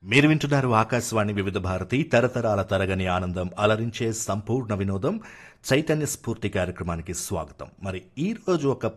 మీరు వింటున్నారు ఆకాశవాణి వివిధ భారతి తరతరాల తరగని ఆనందం అలరించే సంపూర్ణ వినోదం చైతన్య స్ఫూర్తి కార్యక్రమానికి స్వాగతం. మరి ఈ రోజు ఒక